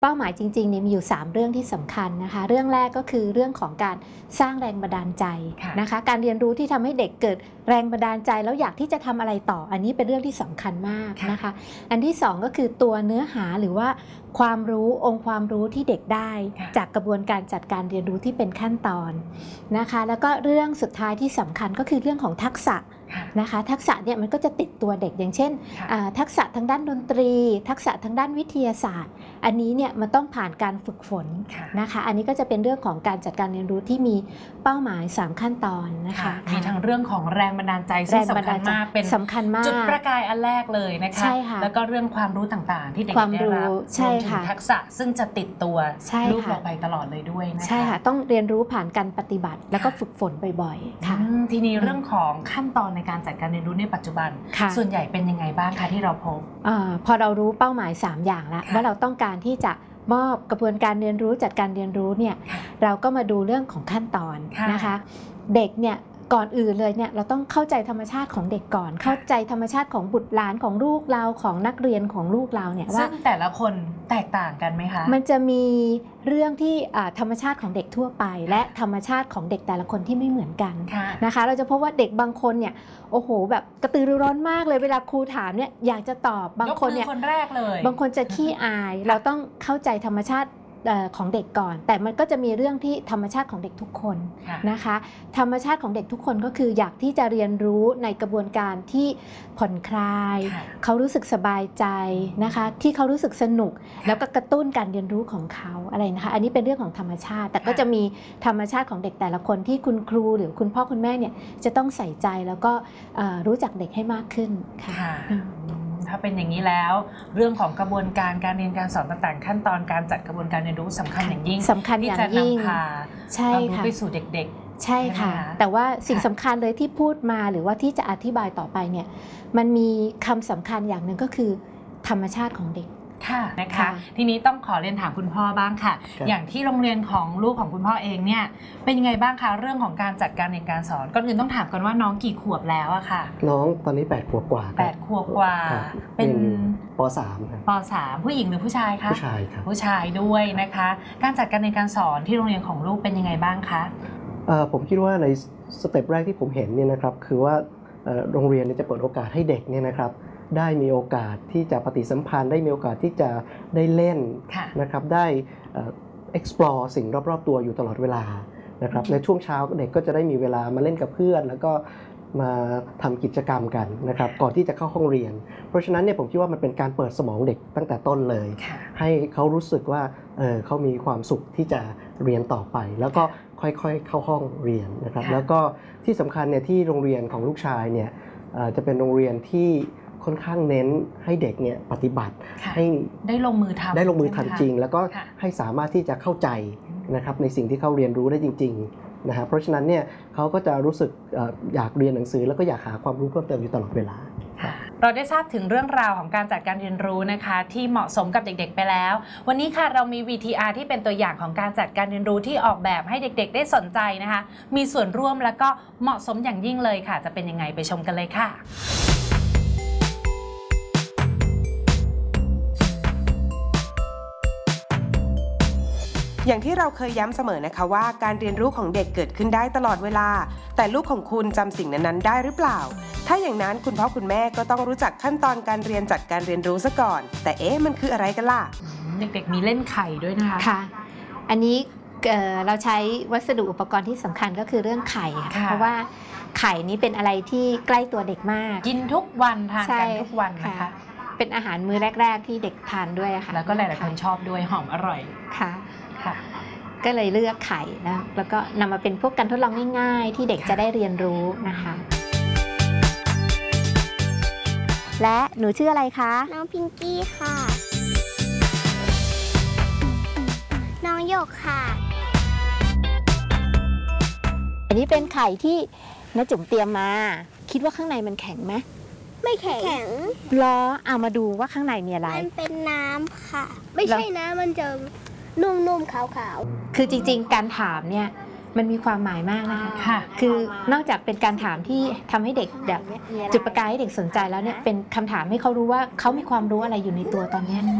เป้าหมายจริงๆเนี่ยมีอยู่3เรื่องที่สำคัญนะคะเรื่องแรกก็คือเรื่องของการสร้างแรงบันดาลใจนะคะการเรียนรู้ที่ทำให้เด็กเกิดแรงบันดาลใจแล้วอยากที่จะทำอะไรต่ออันนี้เป็นเรื่องที่สำคัญมากนะคะอันที่2ก็คือตัวเนื้อหาหรือว่าความรู้องค์ความรู้ที่เด็กได้จากกระบวนการจัดการเรียนรู้ที่เป็นขั้นตอนนะคะแล้วก็เรื่องสุดท้ายที่สำคัญก็คือเรื่องของทักษะนะคะทักษะเนี่ยมันก็จะติดตัวเด็กอย่างเช่นทักษะทางด้านดนตรีทักษะทางด้านวิทยาศาสตร์อันนี้เนี่ยมันต้องผ่านการฝึกฝนนะคะอันนี้ก็จะเป็นเรื่องของการจัดการเรียนรู้ที่มีเป้าหมาย3ขั้นตอนนะคะมีทั้งเรื่องของแรงบันดาลใจซึ่งสำคัญมากเป็นจุดประกายอันแรกเลยนะคะแล้วก็เรื่องความรู้ต่างๆที่เด็กได้รับรวมถึงทักษะซึ่งจะติดตัวลูกเราไปตลอดเลยด้วยนะคะใช่ค่ะต้องเรียนรู้ผ่านการปฏิบัติแล้วก็ฝึกฝนบ่อยๆค่ะทีนี้เรื่องของขั้นตอนในการจัดการเรียนรู้ในปัจจุบันส่วนใหญ่เป็นยังไงบ้างคะที่เราพบพอเรารู้เป้าหมาย3อย่างแล้วว่าเราต้องการที่จะมอบกระบวนการเรียนรู้จัดการเรียนรู้เนี่ยเราก็มาดูเรื่องของขั้นตอนนะคะเด็กเนี่ยก่อนอื่นเลยเนี่ยเราต้องเข้าใจธรรมชาติของเด็กก่อนเข้าใจธรรมชาติของบุตรหลานของลูกเราของนักเรียนของลูกเราเนี่ยว่าซึ่งแต่ละคนแตกต่างกันไหมคะมันจะมีเรื่องที่ธรรมชาติของเด็กทั่วไปและธรรมชาติของเด็กแต่ละคนที่ไม่เหมือนกันนะคะเราจะพบว่าเด็กบางคนเนี่ยโอ้โหแบบกระตือรือร้นมากเลยเวลาครูถามเนี่ยอยากจะตอบบางคนเนี่ยคนแรกเลยบางคนจะขี้อายเราต้องเข้าใจธรรมชาติของเด็กก่อนแต่มันก็จะมีเรื่องที่ธรรมชาติของเด็กทุกคนนะคะธรรมชาติของเด็กทุกคนก็คืออยากที่จะเรียนรู้ในกระบวนการที่ผ่อนคลายเขารู้สึกสบายใจนะคะที่เขารู้สึกสนุกแล้วก็กระตุ้นการเรียนรู้ของเขาอะไรนะคะอันนี้เป็นเรื่องของธรรมชาติแต่ก็จะมีธรรมชาติของเด็กแต่ละคนที่คุณครูหรือคุณพ่อคุณแม่เนี่ยจะต้องใส่ใจแล้วก็รู้จักเด็กให้มากขึ้นค่ะถ้าเป็นอย่างนี้แล้วเรื่องของกระบวนการการเรียนการสอนต่างๆขั้นตอนการจัดกระบวนการเรียนรู้สำคัญอย่างยิ่งที่จะนำพาความรู้ไปสู่เด็กๆใช่ค่ะแต่ว่าสิ่งสำคัญเลยที่พูดมาหรือว่าที่จะอธิบายต่อไปเนี่ยมันมีคำสำคัญอย่างหนึ่งก็คือธรรมชาติของเด็กค่ะนะคะทีนี้ต้องขอเรียนถามคุณพ่อบ้างค่ะอย่างที่โรงเรียนของลูกของคุณพ่อเองเนี่ยเป็นยังไงบ้างคะเรื่องของการจัดการเรียนการสอนก่อนอื่นต้องถามกันว่าน้องกี่ขวบแล้วอะค่ะน้องตอนนี้8 ขวบกว่า 8 ขวบกว่าเป็นป.3 ครับป.3 ผู้หญิงหรือผู้ชายคะผู้ชายครับผู้ชายด้วยนะคะการจัดการเรียนการสอนที่โรงเรียนของลูกเป็นยังไงบ้างคะผมคิดว่าในสเต็ปแรกที่ผมเห็นเนี่ยนะครับคือว่าโรงเรียนจะเปิดโอกาสให้เด็กเนี่ยนะครับได้มีโอกาสที่จะปฏิสัมพันธ์ได้มีโอกาสที่จะได้เล่นนะครับได้ explore สิ่งรอบๆตัวอยู่ตลอดเวลานะครับในช่วงเช้าเด็กก็จะได้มีเวลามาเล่นกับเพื่อนแล้วก็มาทำกิจกรรมกันนะครับก่อนที่จะเข้าห้องเรียนเพราะฉะนั้นเนี่ยผมคิดว่ามันเป็นการเปิดสมองเด็กตั้งแต่ต้นเลยให้เขารู้สึกว่าเขามีความสุขที่จะเรียนต่อไปแล้วก็ค่อยๆเข้าห้องเรียนนะครับแล้วก็ที่สำคัญเนี่ยที่โรงเรียนของลูกชายเนี่ยจะเป็นโรงเรียนที่ค่อนข้างเน้นให้เด็กเนี่ยปฏิบัติให้ได้ลงมือทำจริงแล้วก็ให้สามารถที่จะเข้าใจนะครับในสิ่งที่เขาเรียนรู้ได้จริงๆนะฮะเพราะฉะนั้นเนี่ยเขาก็จะรู้สึกอยากเรียนหนังสือแล้วก็อยากหาความรู้เพิ่มเติมอยู่ตลอดเวลาเราได้ทราบถึงเรื่องราวของการจัดการเรียนรู้นะคะที่เหมาะสมกับเด็กๆไปแล้ววันนี้ค่ะเรามี VTR ที่เป็นตัวอย่างของการจัดการเรียนรู้ที่ออกแบบให้เด็กๆได้สนใจนะคะมีส่วนร่วมแล้วก็เหมาะสมอย่างยิ่งเลยค่ะจะเป็นยังไงไปชมกันเลยค่ะอย่างที่เราเคยย้ำเสมอนะคะว่าการเรียนรู้ของเด็กเกิดขึ้นได้ตลอดเวลาแต่ลูกของคุณจำสิ่งนั้นๆได้หรือเปล่าถ้าอย่างนั้นคุณพ่อคุณแม่ก็ต้องรู้จักขั้นตอนการเรียนจัดการเรียนรู้ซะก่อนแต่มันคืออะไรกันล่ะเด็กๆมีเล่นไข่ด้วยนะคะค่ะอันนี้เราใช้วัสดุอุปกรณ์ที่สำคัญก็คือเรื่องไข่ค่ะเพราะว่าไข่นี้เป็นอะไรที่ใกล้ตัวเด็กมากกินทุกวันทานกันทุกวันนะคะเป็นอาหารมื้อแรกๆที่เด็กทานด้วยค่ะแล้วก็หลายๆคนชอบด้วยหอมอร่อยค่ะก็เลยเลือกไข่นะแล้วก็นำมาเป็นพวกการทดลองง่ายๆที่เด็กจะได้เรียนรู้นะคะและหนูชื่ออะไรคะน้องพิงกี้ค่ะน้องหยกค่ะอันนี้เป็นไข่ที่น้าจุ๋มเตรียมมาคิดว่าข้างในมันแข็งไหมไม่แข็งล้อเอามาดูว่าข้างในมีอะไรมันเป็นน้ำค่ะไม่ใช่น้ำมันจะนุ่มๆขาวๆคือจริงๆการถามเนี่ยมันมีความหมายมากนะคะคือนอกจากเป็นการถามที่ทำให้เด็กจุดประกายให้เด็กสนใจแล้วเนี่ยเป็นคำถามให้เขารู้ว่าเขามีความรู้อะไรอยู่ในตัวตอนนี้